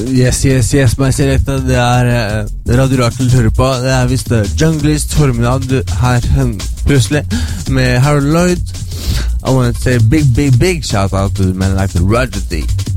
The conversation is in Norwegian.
Yes, my selecta. Det Radio Rakel du hører på. Det visst Junglist formiddag her plutselig med Harold Lloyd. I want to say big shout out to men like Roger D.